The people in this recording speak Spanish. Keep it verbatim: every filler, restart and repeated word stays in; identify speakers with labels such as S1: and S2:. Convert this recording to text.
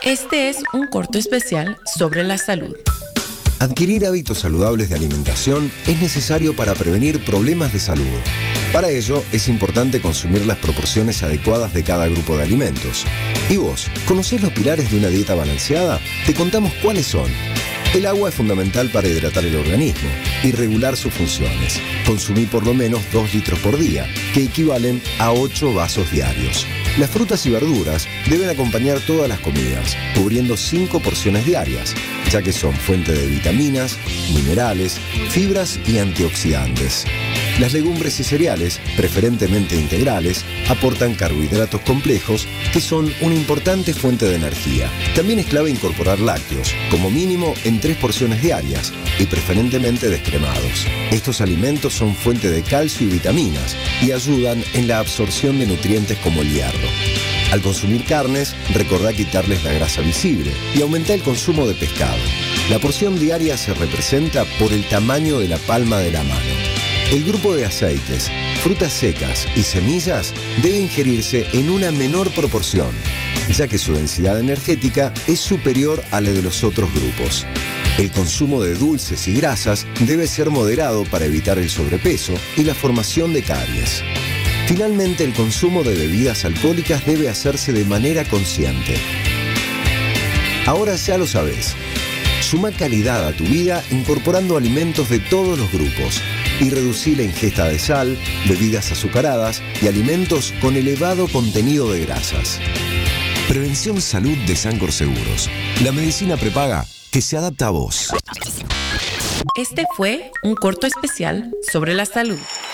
S1: Este es un corto especial sobre la salud.
S2: Adquirir hábitos saludables de alimentación es necesario para prevenir problemas de salud. Para ello, es importante consumir las proporciones adecuadas de cada grupo de alimentos. ¿Y vos, conocés los pilares de una dieta balanceada? Te contamos cuáles son. El agua es fundamental para hidratar el organismo y regular sus funciones. Consumí por lo menos dos litros por día, que equivalen a ocho vasos diarios. Las frutas y verduras deben acompañar todas las comidas, cubriendo cinco porciones diarias, ya que son fuente de vitaminas, minerales, fibras y antioxidantes. Las legumbres y cereales, preferentemente integrales, aportan carbohidratos complejos que son una importante fuente de energía. También es clave incorporar lácteos, como mínimo en tres porciones diarias y preferentemente descremados. Estos alimentos son fuente de calcio y vitaminas y ayudan en la absorción de nutrientes como el hierro. Al consumir carnes, recordá quitarles la grasa visible y aumenta el consumo de pescado. La porción diaria se representa por el tamaño de la palma de la mano. El grupo de aceites, frutas secas y semillas debe ingerirse en una menor proporción, ya que su densidad energética es superior a la de los otros grupos. El consumo de dulces y grasas debe ser moderado para evitar el sobrepeso y la formación de caries. Finalmente, el consumo de bebidas alcohólicas debe hacerse de manera consciente. Ahora ya lo sabés. Suma calidad a tu vida incorporando alimentos de todos los grupos y reducí la ingesta de sal, bebidas azucaradas y alimentos con elevado contenido de grasas. Prevención Salud de Sancor Seguros. La medicina prepaga que se adapta a vos.
S1: Este fue un corto especial sobre la salud.